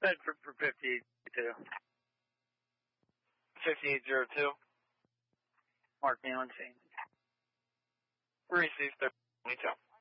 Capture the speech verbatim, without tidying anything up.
Bedford for fifty-eight oh two. fifty-eight oh two. Mark me on scene. Received thirty-two.